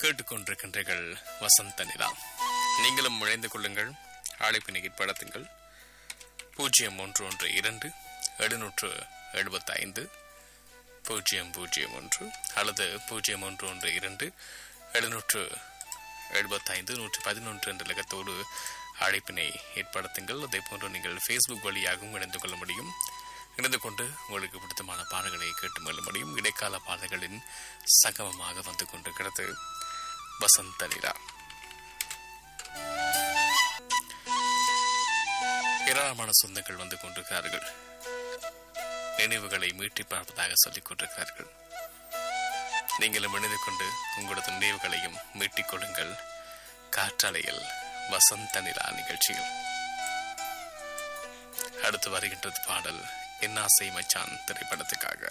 கேட்டுக்கொண்டிருக்கின்றீர்கள் வசந்த நிலா. நீங்களும் இணைந்து கொள்ளுங்கள். அழைப்பினை ஏற்படுத்துங்கள். 0112 775 001 அல்லது 0112 775 111 என்ற இலக்கத்தோடு அழைப்பினை ஏற்படுத்துங்கள். அதே போன்று நீங்கள் Facebook வழியாகவும் இணைந்து கொள்ள முடியும். இணைந்து கொண்டு உங்களுக்கு பிடித்தமான பாடல்களை கேட்டு மகிழ முடியும். இடைக்கால பாடல்களின் சகமமாக வந்து கொண்டிருக்கிறது வசந்த நிலா. ஏராளமான சொந்தங்கள் வந்து கொண்டிருக்கிறார்கள். நினைவுகளை மீட்டி பார்ப்பதாக சொல்லிக் கொண்டிருக்கிறார்கள். நீங்களும் இணைந்து கொண்டு உங்களது நினைவுகளையும் மீட்டிக் கொள்ளுங்கள். காற்றலையில் வசந்த நிலா நிகழ்ச்சியில் அடுத்து வருகின்றது பாடல் என்னாசை மச்சான் திரைப்படத்துக்காக.